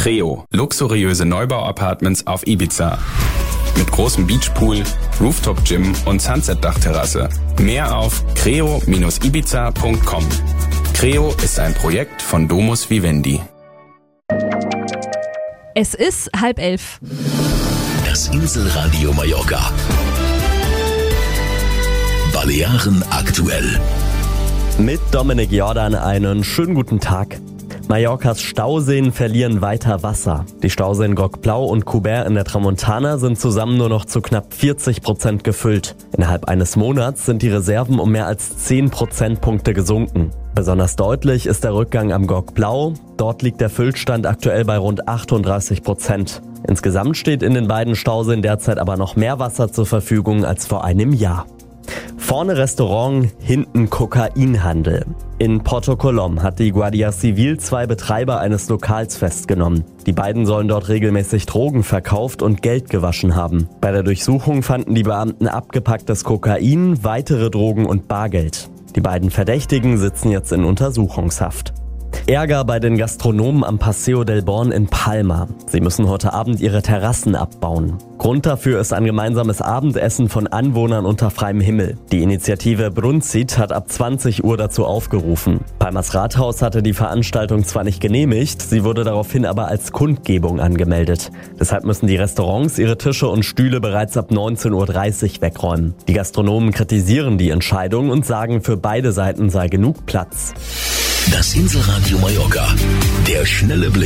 Creo, luxuriöse Neubau-Apartments auf Ibiza. Mit großem Beachpool, Rooftop-Gym und Sunset-Dachterrasse. Mehr auf creo-ibiza.com. Creo ist ein Projekt von Domus Vivendi. Es ist 10:30. Das Inselradio Mallorca. Balearen aktuell. Mit Dominik Jordan einen schönen guten Tag. Mallorcas Stauseen verlieren weiter Wasser. Die Stauseen Groc-Blau und Coubert in der Tramontana sind zusammen nur noch zu knapp 40% gefüllt. Innerhalb eines Monats sind die Reserven um mehr als 10 Prozentpunkte gesunken. Besonders deutlich ist der Rückgang am Groc-Blau. Dort liegt der Füllstand aktuell bei rund 38%. Insgesamt steht in den beiden Stauseen derzeit aber noch mehr Wasser zur Verfügung als vor einem Jahr. Vorne Restaurant, hinten Kokainhandel. In Porto Colom hat die Guardia Civil 2 Betreiber eines Lokals festgenommen. Die beiden sollen dort regelmäßig Drogen verkauft und Geld gewaschen haben. Bei der Durchsuchung fanden die Beamten abgepacktes Kokain, weitere Drogen und Bargeld. Die beiden Verdächtigen sitzen jetzt in Untersuchungshaft. Ärger bei den Gastronomen am Paseo del Born in Palma. Sie müssen heute Abend ihre Terrassen abbauen. Grund dafür ist ein gemeinsames Abendessen von Anwohnern unter freiem Himmel. Die Initiative Brunzit hat ab 20 Uhr dazu aufgerufen. Palmas Rathaus hatte die Veranstaltung zwar nicht genehmigt, sie wurde daraufhin aber als Kundgebung angemeldet. Deshalb müssen die Restaurants ihre Tische und Stühle bereits ab 19.30 Uhr wegräumen. Die Gastronomen kritisieren die Entscheidung und sagen, für beide Seiten sei genug Platz. Das Inselradio Mallorca. Der schnelle Blick